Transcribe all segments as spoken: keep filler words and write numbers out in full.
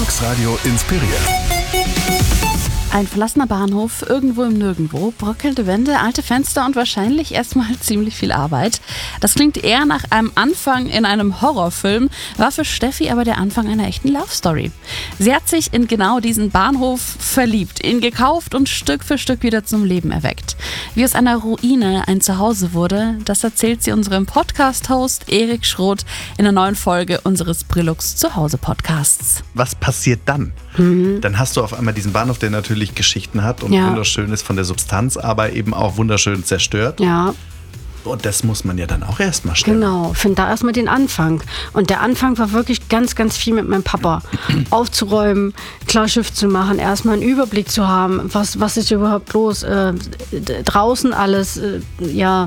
Brillux Radio inspiriert. Ein verlassener Bahnhof, irgendwo im Nirgendwo, bröckelte Wände, alte Fenster und wahrscheinlich erstmal ziemlich viel Arbeit. Das klingt eher nach einem Anfang in einem Horrorfilm, war für Steffi aber der Anfang einer echten Love Story. Sie hat sich in genau diesen Bahnhof verliebt, ihn gekauft und Stück für Stück wieder zum Leben erweckt. Wie aus einer Ruine ein Zuhause wurde, das erzählt sie unserem Podcast-Host Erik Schroth in der neuen Folge unseres Brillux Zuhause-Podcasts. Was passiert dann? Mhm. Dann hast du auf einmal diesen Bahnhof, der natürlich Geschichten hat und ja. wunderschön ist von der Substanz, aber eben auch wunderschön zerstört. Ja. Und das muss man ja dann auch erstmal stellen. Genau, finde da erstmal den Anfang. Und der Anfang war wirklich ganz, ganz viel mit meinem Papa. Aufzuräumen, klar Schiff zu machen, erstmal einen Überblick zu haben, was, was ist überhaupt los, äh, draußen alles, äh, ja,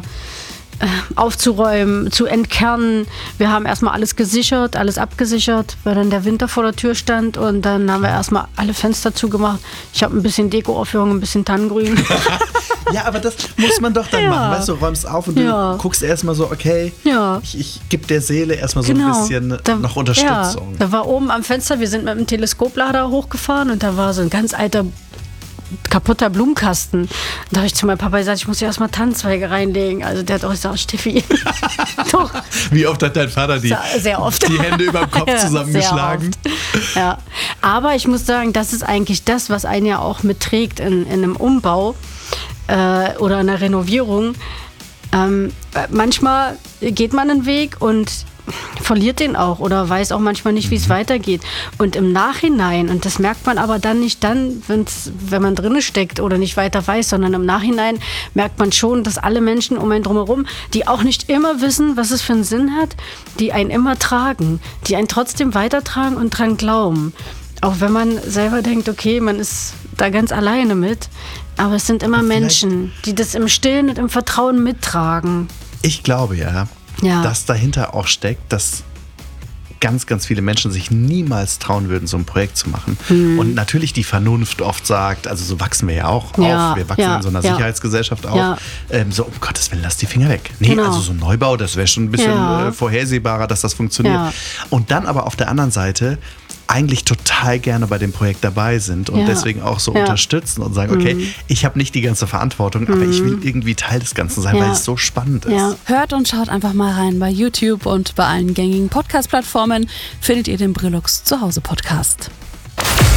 aufzuräumen, zu entkernen. Wir haben erstmal alles gesichert, alles abgesichert, weil dann der Winter vor der Tür stand und dann haben wir erstmal alle Fenster zugemacht. Ich habe ein bisschen Dekoaufführung, ein bisschen Tannengrün. Ja, aber das muss man doch dann ja. machen, weißt du, räumst auf und ja. du guckst erstmal so, okay, ja. ich, ich gebe der Seele erstmal so genau. ein bisschen da, noch Unterstützung. Ja. Da war oben am Fenster, wir sind mit dem Teleskoplader hochgefahren und da war so ein ganz alter kaputter Blumenkasten. Da habe ich zu meinem Papa gesagt, ich muss ja erstmal Tannenzweige reinlegen. Also der hat auch gesagt, Steffi. Doch. Wie oft hat dein Vater die, sehr oft. die Hände über dem Kopf ja, zusammengeschlagen? Ja. Aber ich muss sagen, das ist eigentlich das, was einen ja auch mitträgt in, in einem Umbau äh, oder einer Renovierung. Ähm, manchmal geht man einen Weg und verliert den auch oder weiß auch manchmal nicht, wie es weitergeht. Und im Nachhinein, und das merkt man aber dann nicht dann, wenn's, wenn man drinne steckt oder nicht weiter weiß, sondern im Nachhinein merkt man schon, dass alle Menschen um einen drumherum, die auch nicht immer wissen, was es für einen Sinn hat, die einen immer tragen, die einen trotzdem weitertragen und dran glauben. Auch wenn man selber denkt, okay, man ist da ganz alleine mit, aber es sind immer Menschen, die das im Stillen und im Vertrauen mittragen. Ich glaube ja, Ja. dass dahinter auch steckt, dass ganz, ganz viele Menschen sich niemals trauen würden, so ein Projekt zu machen. Hm. Und natürlich die Vernunft oft sagt, also so wachsen wir ja auch ja, auf, wir wachsen ja, in so einer ja. Sicherheitsgesellschaft auf, ja. ähm, so um Gottes Willen, lass die Finger weg. Nee, genau. also so ein Neubau, das wäre schon ein bisschen ja. äh, vorhersehbarer, dass das funktioniert. Ja. Und dann aber auf der anderen Seite eigentlich total gerne bei dem Projekt dabei sind und ja. deswegen auch so ja. unterstützen und sagen, okay, mhm. ich habe nicht die ganze Verantwortung, mhm. aber ich will irgendwie Teil des Ganzen sein, ja. weil es so spannend ist. Ja. Hört und schaut einfach mal rein bei YouTube und bei allen gängigen Podcast-Plattformen findet ihr den Brillux Zuhause Podcast.